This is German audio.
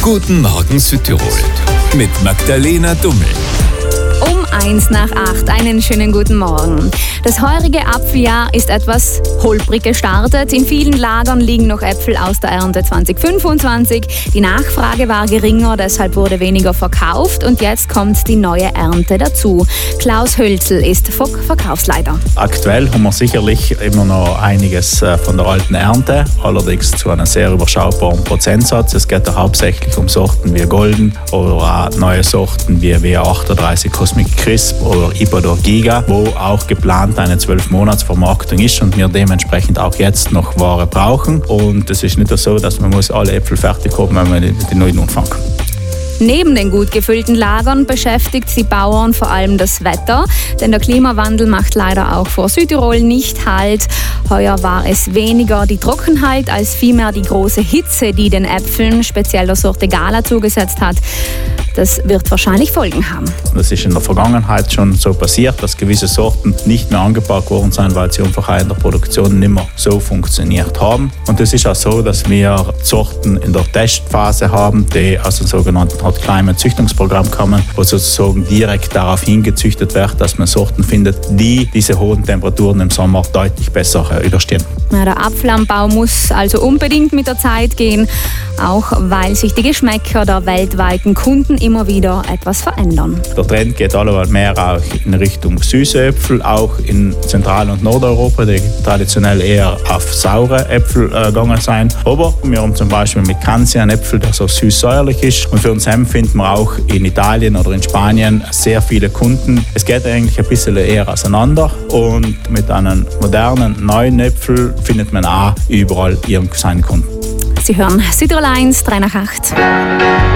Guten Morgen Südtirol mit Magdalena Dummel. Um 7:01, einen schönen guten Morgen. Das heurige Apfeljahr ist etwas holprig gestartet. In vielen Lagern liegen noch Äpfel aus der Ernte 2025. Die Nachfrage war geringer, deshalb wurde weniger verkauft und jetzt kommt die neue Ernte dazu. Klaus Hölzl ist Verkaufsleiter. Aktuell haben wir sicherlich immer noch einiges von der alten Ernte, allerdings zu einem sehr überschaubaren Prozentsatz. Es geht ja hauptsächlich um Sorten wie Golden oder auch neue Sorten wie W38 Cosmic Crisp oder Ibador Giga, wo auch geplant eine 12-Monats-Vermarktung ist und wir dementsprechend auch jetzt noch Ware brauchen. Und es ist nicht so, dass man muss alle Äpfel fertig haben, wenn man den neuen anfängt. Neben den gut gefüllten Lagern beschäftigt die Bauern vor allem das Wetter, denn der Klimawandel macht leider auch vor Südtirol nicht Halt. Heuer war es weniger die Trockenheit als vielmehr die große Hitze, die den Äpfeln, speziell der Sorte Gala, zugesetzt hat. Das wird wahrscheinlich Folgen haben. Das ist in der Vergangenheit schon so passiert, dass gewisse Sorten nicht mehr angebaut worden sind, weil sie einfach auch in der Produktion nicht mehr so funktioniert haben. Und es ist auch so, dass wir Sorten in der Testphase haben, die aus dem sogenannten Hot Climate Züchtungsprogramm kommen, wo sozusagen direkt darauf hingezüchtet wird, dass man Sorten findet, die diese hohen Temperaturen im Sommer deutlich besser überstehen. Ja, der Apfelanbau muss also unbedingt mit der Zeit gehen, auch weil sich die Geschmäcker der weltweiten Kunden immer wieder etwas verändern. Der Trend geht allemal mehr auch in Richtung süße Äpfel, auch in Zentral- und Nordeuropa, die traditionell eher auf saure Äpfel gegangen sind. Aber wir haben zum Beispiel mit Canzi einen Äpfel, der so süß-säuerlich ist. Und für uns finden wir auch in Italien oder in Spanien sehr viele Kunden. Es geht eigentlich ein bisschen eher auseinander und mit einem modernen, neuen Äpfel findet man auch überall seinen Kunden. Sie hören Südtirol 1, 3 nach 8.